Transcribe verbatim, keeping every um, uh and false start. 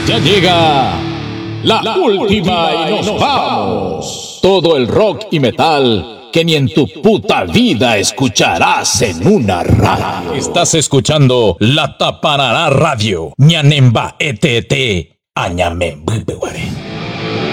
Ya llega la, la última y nos, nos vamos. Todo el rock y metal que ni en tu puta vida escucharás en una radio. Estás escuchando La Taparara Radio. Ñanemba etete. Añamembupehuare.